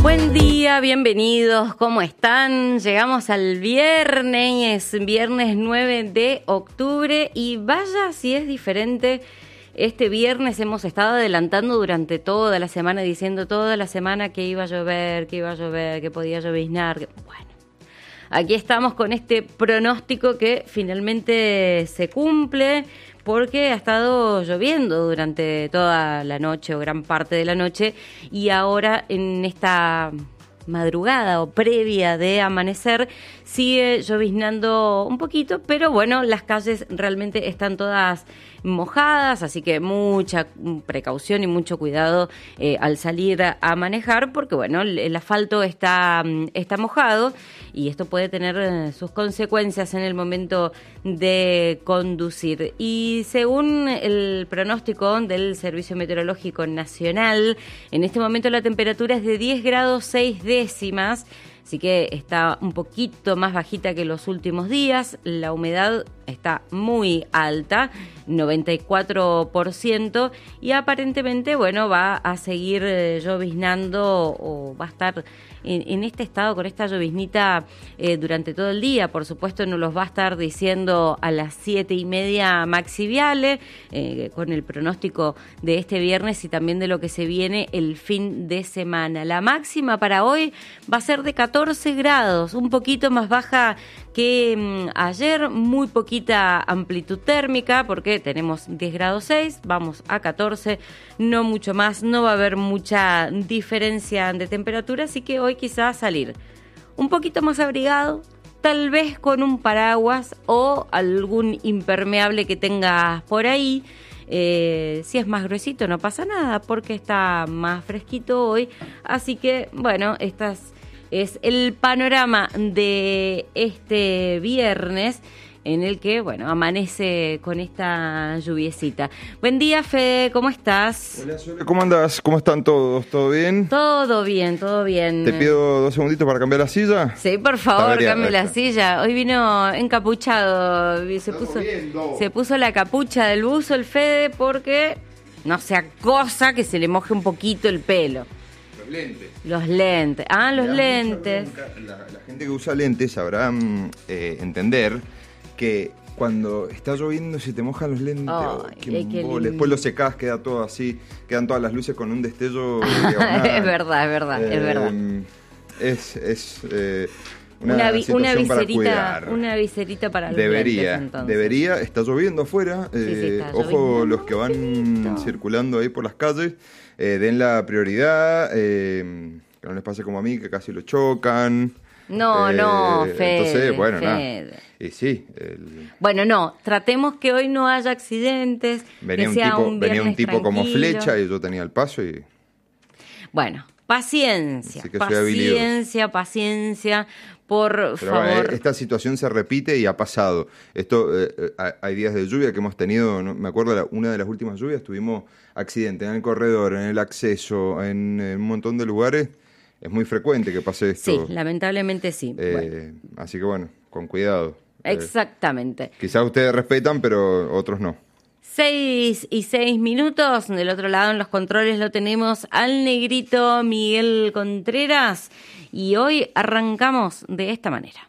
Buen día, bienvenidos, ¿cómo están? Llegamos al viernes, es viernes 9 de octubre y vaya si es diferente. Este viernes hemos estado adelantando durante toda la semana, diciendo toda la semana que iba a llover, que podía lloviznar. Bueno, aquí estamos con este pronóstico que finalmente se cumple porque ha estado lloviendo durante toda la noche o gran parte de la noche y ahora en esta madrugada o previa de amanecer sigue lloviznando un poquito, pero bueno, las calles realmente están todas mojadas, así que mucha precaución y mucho cuidado al salir a manejar, porque bueno, el asfalto está mojado y esto puede tener sus consecuencias en el momento de conducir. Y según el pronóstico del Servicio Meteorológico Nacional, en este momento la temperatura es de 10 grados 6 décimas, así que está un poquito más bajita que los últimos días. La humedad está muy alta, 94%, y aparentemente, bueno, va a seguir lloviznando o va a estar en este estado con esta lloviznita durante todo el día. Por supuesto, nos los va a estar diciendo a las 7:30 Maxi Viale, con el pronóstico de este viernes y también de lo que se viene el fin de semana. La máxima para hoy va a ser de 14 grados, un poquito más baja que ayer, muy poquita amplitud térmica porque tenemos 10 grados 6, vamos a 14, no mucho más, no va a haber mucha diferencia de temperatura, así que hoy quizás salir un poquito más abrigado, tal vez con un paraguas o algún impermeable que tengas por ahí. Si es más gruesito no pasa nada porque está más fresquito hoy, así que bueno, es el panorama de este viernes en el que, bueno, amanece con esta lluviecita. Buen día, Fede, ¿cómo estás? Hola, Sole, ¿cómo andás? ¿Cómo están todos? ¿Todo bien? Todo bien, todo bien. ¿Te pido 2 segunditos para cambiar la silla? Sí, por favor, cambie la silla. Hoy vino encapuchado, se puso la capucha del buzo el Fede porque no sea cosa que se le moje un poquito el pelo. Los lentes. Ah, los lentes. La gente que usa lentes sabrá entender que cuando está lloviendo se te mojan los lentes. Después los secás, queda todo así, quedan todas las luces con un destello diagonal. Es verdad. Es una situación para cuidar. Una viserita para los lentes, entonces. Debería, está lloviendo afuera. Está ojo, lloviendo los que van circulando ahí por las calles, den la prioridad, que no les pase como a mí, que casi lo chocan. No, Fede. Entonces, bueno, Fede. nada. Y sí. Bueno, no, tratemos que hoy no haya accidentes. Venía un tipo como flecha y yo tenía el paso y... Bueno, paciencia, por favor. Esta situación se repite y ha pasado. Esto, hay días de lluvia que hemos tenido, no, me acuerdo una de las últimas lluvias, tuvimos accidentes en el corredor, en el acceso, en un montón de lugares. Es muy frecuente que pase esto. Sí, lamentablemente sí. Así que bueno, con cuidado. Exactamente. Quizás ustedes respetan, pero otros no. 6:06. Del otro lado en los controles lo tenemos al negrito Miguel Contreras y hoy arrancamos de esta manera.